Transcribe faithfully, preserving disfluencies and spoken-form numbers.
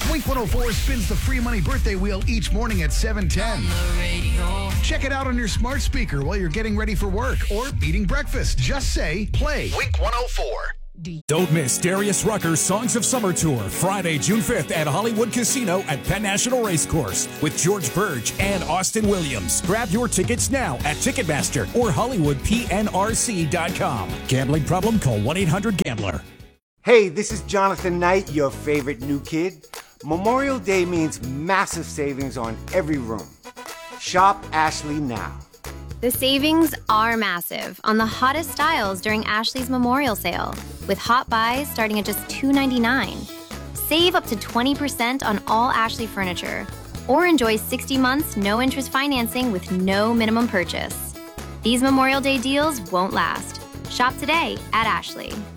Wink one oh four spins the free money birthday wheel each morning at seven ten. Check it out on your smart speaker while you're getting ready for work or eating breakfast. Just say, play Wink one oh four. Don't miss Darius Rucker's Songs of Summer Tour, Friday, June fifth at Hollywood Casino at Penn National Racecourse with George Burge and Austin Williams. Grab your tickets now at Ticketmaster or Hollywood P N R C dot com. Gambling problem? Call one eight hundred gambler. Hey, this is Jonathan Knight, your favorite new kid. Memorial Day means massive savings on every room. Shop Ashley now. The savings are massive on the hottest styles during Ashley's Memorial Sale, with hot buys starting at just two ninety-nine. Save up to twenty percent on all Ashley furniture, or enjoy sixty months no-interest financing with no minimum purchase. These Memorial Day deals won't last. Shop today at Ashley.